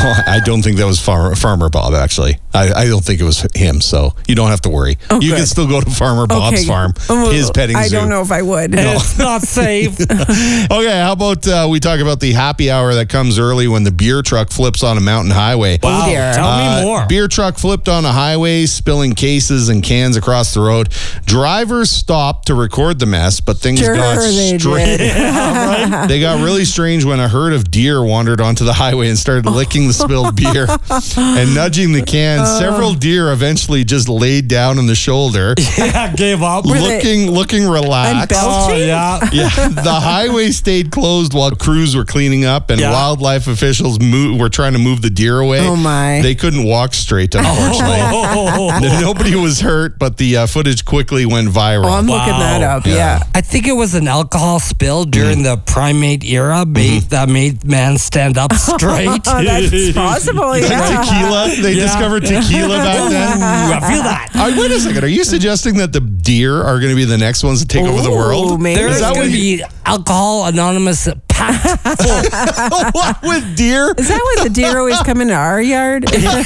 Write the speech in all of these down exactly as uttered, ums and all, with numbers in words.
Oh, I don't think that was Farmer, Farmer Bob, actually. I, I don't think it was him, so you don't have to worry. Oh, you good. can still go to Farmer Bob's Okay. farm, Oh, his petting I zoo. don't know if I would. It's not safe. Okay, how about uh, we talk about the happy hour that comes early when the beer truck flips on a mountain highway. Wow, dear. tell Uh, me more. Beer truck flipped on a highway, spilling cases and cans across the road. Drivers stopped to record the mess, but things Sure got they strange. did. They got really strange when a herd of deer wandered onto the highway and started licking the spilled beer and nudging the can. Several deer eventually just laid down on the shoulder, Yeah, gave up. Were they- looking looking And relaxed. Oh, belching? yeah. Yeah, the highway stayed closed while crews were cleaning up and Yeah. wildlife officials mo- were trying to move the deer away. Oh, my. They couldn't walk straight, unfortunately. Oh, Nobody was hurt, but the uh, footage quickly went viral. Oh, I'm Wow. looking that up. Yeah. Yeah. I think it was an alcohol spill during the primate era made, that made man stand up straight. Oh, that's possible. Yeah. Tequila? They Yeah. discovered tequila back then? Ooh, I feel that. Uh, wait a second. Are you suggesting that the deer are going to be the next ones to take over the Ooh, world? maybe. There's Is that going what to you- be alcohol anonymous packed full. what with deer? Is that why the deer always come into our yard?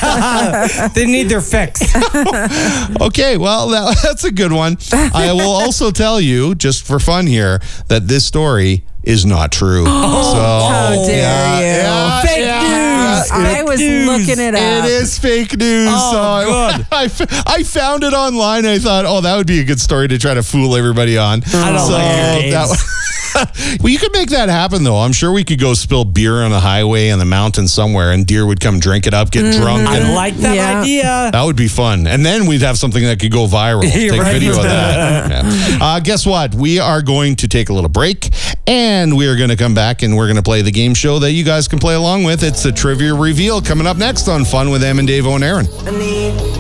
They need their fix. Okay, well, that, that's a good one. I will also tell you, just for fun here, that this story is not true. so, How dare yeah, you. yeah, Fake yeah, news. I was news. looking it up. It is fake news. Oh, so I, good. I, f- I found it online. I thought, oh, that would be a good story to try to fool everybody on. I don't so like your games. that, well, you could make that happen, though. I'm sure we could go spill beer on the highway in the mountains somewhere, and deer would come drink it up, get drunk, I and like that Yeah. idea. that would be fun. And then we'd have something that could go viral. You're Take right. video of that. Yeah. Uh, guess what? We are going to take a little break, and we are going to come back, and we're going to play the game show that you guys can play along with. It's the Trivia Reveal coming up next on Fun with Em and Dave and Aaron.